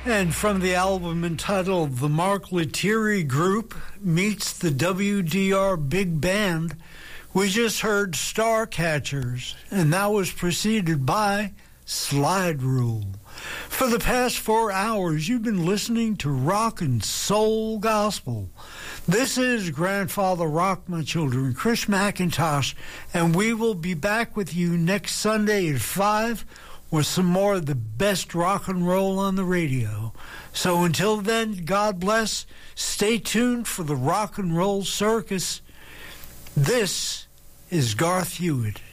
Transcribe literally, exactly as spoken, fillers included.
And from the album entitled The Mark Lettieri Group Meets the W D R Big Band, we just heard Starcatchers, and that was preceded by Slide Rule. For the past four hours, you've been listening to Rock and Soul Gospel. This is Grandfather Rock, my children, Chris McIntosh, and we will be back with you next Sunday at five with some more of the best rock and roll on the radio. So until then, God bless. Stay tuned for the Rock and Roll Circus. This is Garth Hewitt.